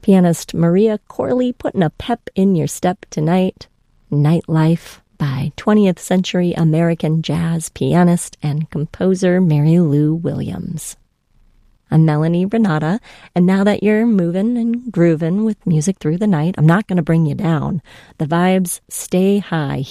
Pianist Maria Corley putting a pep in your step tonight. Nightlife by 20th century American jazz pianist and composer Mary Lou Williams. I'm Melanie Renata, and now that you're moving and grooving with music through the night, I'm not going to bring you down. The vibes stay high